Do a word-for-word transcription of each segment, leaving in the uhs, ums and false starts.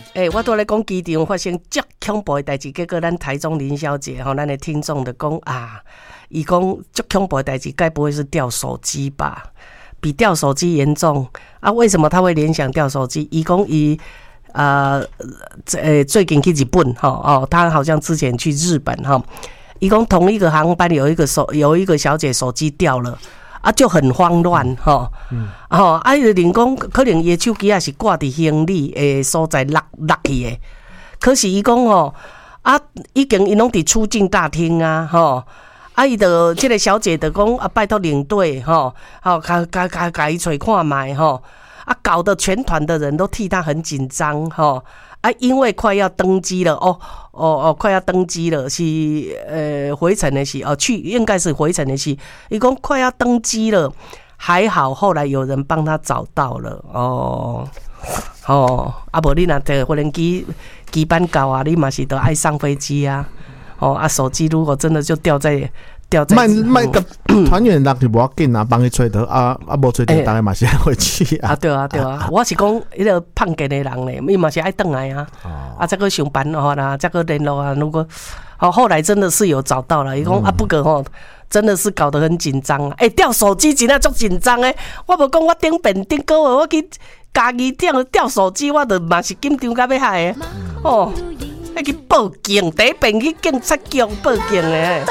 诶、欸，我都咧讲机场发生足恐怖的代志，结果咱台中林小姐吼，咱的听众就讲啊，伊讲足恐怖的代志，该不会是掉手机吧？比掉手机严重啊？为什么他会联想掉手机？伊讲伊呃，呃，最近去日本哈哦，他好像之前去日本哈，伊讲同一个航班有一个手有一个小姐手机掉了。啊，就很慌乱吼，嗯，吼，啊，伊就连讲可能伊手机也是挂伫行李诶所在落落去诶，可是伊讲吼，啊，已经伊拢伫出境大厅啊，吼，啊，伊就即个小姐就讲啊，拜托领队吼，吼，甲甲甲甲伊找看卖吼，啊，搞得全团的人都替他很紧张吼。啊，因为快要登机了哦哦哦，快要登机了，是呃回程的是哦去应该是回程的是，伊讲快要登机了，还好后来有人帮他找到了哦哦，啊无你若坐无人机机班到啊，你嘛是都爱上飞机啊，哦啊手机如果真的就掉在。卖卖个团员人就无要紧啊，帮伊吹得啊啊，无吹得，大概嘛是爱回去啊。 啊对啊对啊，我是讲迄个胖健的人咧，伊嘛是爱转来啊。啊，再个上班吼啦，再个联络啊，如果好后来真的是有找到了，伊讲啊不过吼，真的是搞得很紧张啊。哎、欸，掉手机真的足紧张诶！我无讲我顶遍顶个月我去家己掉掉手机，我著嘛是紧张到要害诶。哦，要去报警，第一遍去警察局报警诶。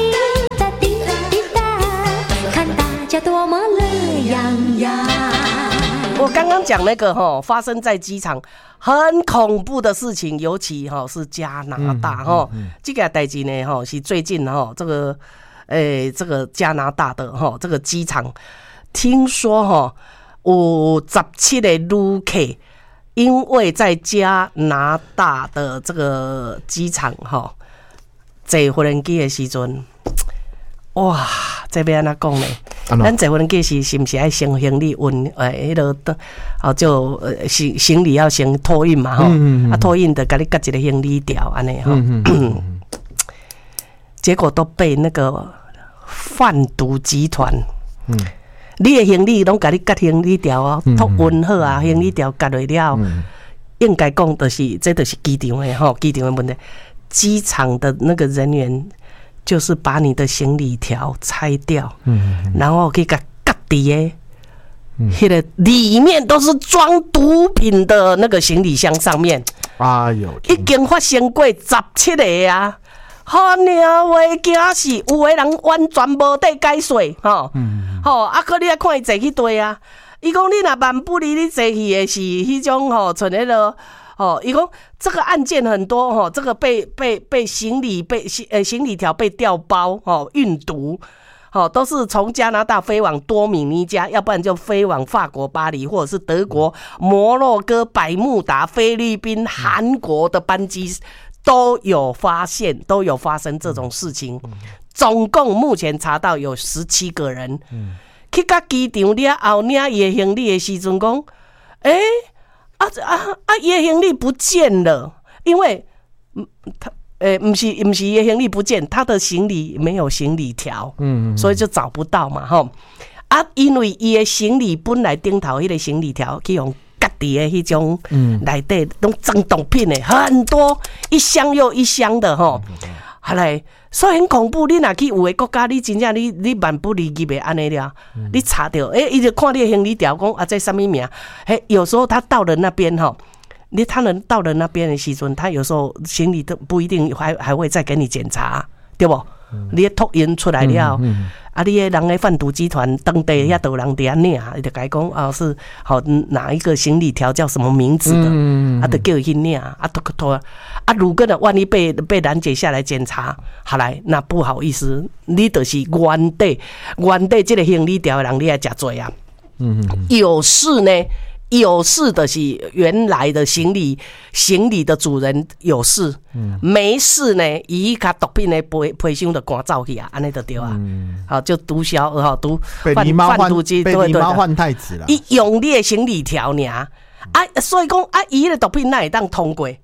多么乐洋洋！我刚刚讲那个哈，发生在机场很恐怖的事情，尤其哈是加拿大哈，嗯嗯嗯、这个代志呢哈是最近哈这个诶、欸、这个加拿大的哈这个机场，听说哈有十七个旅客因为在加拿大的这个机场哈坐无人机的时阵。哇，这要安怎讲呢？咱坐无人机是是不是爱先行李运？诶，迄落哦就呃行行李要先托运嘛吼，嗯嗯嗯啊托运的甲你夹一个行李条安尼吼，嗯嗯嗯结果都被那个贩毒集团，嗯，你的行李拢甲你夹行李条哦，托运好啊，行李条夹落了，嗯、应该讲的是这就是机场的吼，机场的问题，机场的那个人员。就是把你的行李条拆掉，嗯嗯、然后给它夹底耶，那个里面都是装毒品的那个行李箱上面， 哎呦， 已经发生过十七个啊！好娘话惊死，有的人完全无得解说，吼，嗯，吼，啊，可你来看伊坐去对啊，伊讲你若万不离你坐去的是迄种吼，像迄个。哦，伊讲这个案件很多哦，这个被被被行李被呃行李条被调包哦，运毒哦，都是从加拿大飞往多米尼加，要不然就飞往法国巴黎，或者是德国摩洛哥、百慕达、菲律宾、韩国的班机都有发现，都有发生这种事情。总共目前查到有十七个人，去到机场了后，领伊的行李的时阵讲，诶。啊啊啊！伊的行李不见了，因为他诶，不是不是伊的行李不见，他的行李没有行李条，嗯，所以就找不到嘛，吼。啊，因为伊的行李本来顶头迄个行李条去用夹伫的迄种，嗯，内底拢装毒品的很多，一箱又一箱的吼。后来，所以很恐怖。你若去有的国家，你真正你你万不离其别安尼了。嗯、你查到，诶、欸，伊就看你的行李条，讲啊，在什么名？嘿、欸，有时候他到了那边哈，你他能到了那边的时阵，他有时候行李都不一定还还会再给你检查，对不？嗯、你的托运出来了，嗯嗯、啊，你的人的贩毒集团当地遐都有人伫安领，伊就甲伊讲啊，是好哪一个行李条叫什么名字的，嗯、啊，就叫伊去领，啊，都拖。啊，如果呢，万一被被拦截下来检查，好来，那不好意思，你就是原地原地这个行李条的人，你来吃罪啊。嗯嗯。有事呢，有事的是原来的行李行李的主人有事，嗯、没事呢，伊卡毒品的赔赔箱就赶走去啊，安尼就对啊。嗯、好，就毒枭哈毒贩贩毒机，被狸猫换太子了。 伊用你的行李条呢，啊，所以讲啊，伊的毒品哪会当通过？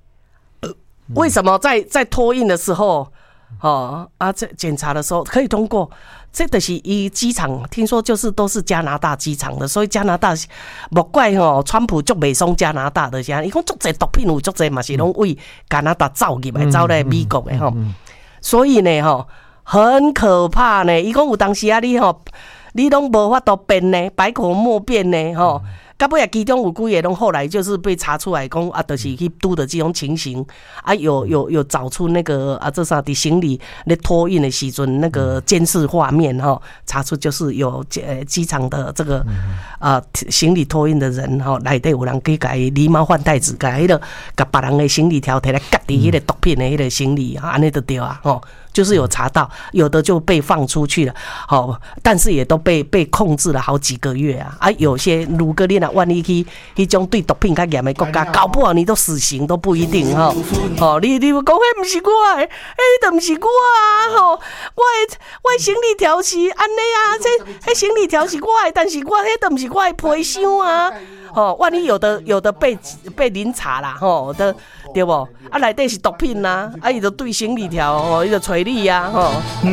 为什么在在托运的时候，哦啊，在检查的时候可以通过？ 这就是伊机场，听说就是都是加拿大机场的，所以加拿大莫怪吼，川普足袂爽加拿大的啥，伊讲足侪毒品有足侪嘛是拢为加拿大走入来，走来美国的吼，所以呢吼很可怕呢。伊讲有当时啊，你吼你拢无法度辩呢，百口莫辩呢吼。到尾啊，其中有几个拢后来就是被查出来讲啊，就是去拄的这种情形啊，有有有找出那个啊，这啥的行李咧托运的时阵那个监视画面哈，查出就是有呃机场的这个啊、呃、行李托运的人哈，内底有人去甲伊狸猫换太子，甲迄个甲别人的行李条摕来夹伫迄个毒品的迄个行李啊，安尼就对啊吼。就是有查到，有的就被放出去了，好，但是也都被被控制了好几个月啊！啊，有些如果你若万一去迄种对毒品较严的国家，搞不好你都死刑都不一定哈。哦，你你讲迄不是我的，迄都不是我啊！吼，我的我的行李条是安尼啊，这迄行李条是我的，但是我迄都不是我的皮箱啊！哦，万一有的有的被被临查啦，吼的对不？啊，内底是毒品呐，啊，伊就对行李条，哦，伊就找你呀，吼。